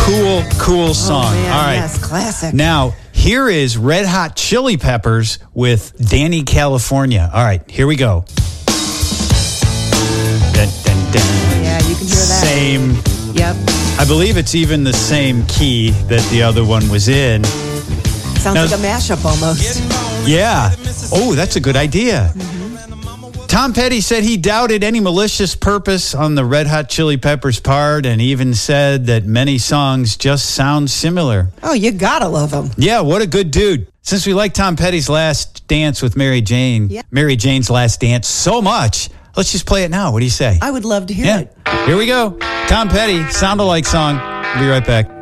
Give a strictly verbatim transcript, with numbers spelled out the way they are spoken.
Cool, cool song. Oh, man, All right. yes, classic. Now, here is Red Hot Chili Peppers with Danny California. All right, here we go. Dun, dun, dun. Yeah, you can hear that. Same. Yep. I believe it's even the same key that the other one was in. Sounds Now- like a mashup almost. Yeah. Oh, that's a good idea. Mm-hmm. Tom Petty said he doubted any malicious purpose on the Red Hot Chili Peppers' part and even said that many songs just sound similar. Oh, you gotta love him. Yeah, what a good dude. Since we like Tom Petty's Last Dance with Mary Jane, Yeah. Mary Jane's Last Dance so much, let's just play it now. What do you say? I would love to hear yeah. it. Here we go. Tom Petty, Sound Alike song. We'll be right back.